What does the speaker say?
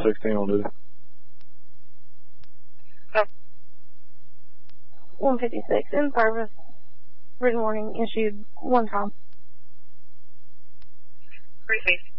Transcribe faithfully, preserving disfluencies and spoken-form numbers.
sixteen will do. one fifty-six, in service. Written warning issued one time. Briefing.